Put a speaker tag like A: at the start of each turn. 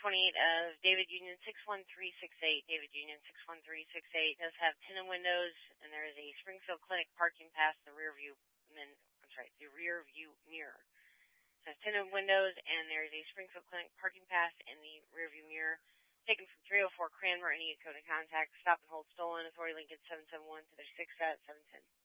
A: 28 of David Union 61368. David Union 61368 does have tinted windows, and there is a Springfield Clinic parking pass in the rear view mirror. It has tinted windows, and there is a Springfield Clinic parking pass in the rear view mirror. Taken from 304 Cranmer. Any code of contact. Stop and hold stolen. Authority Lincoln 771 to their 6 at 710.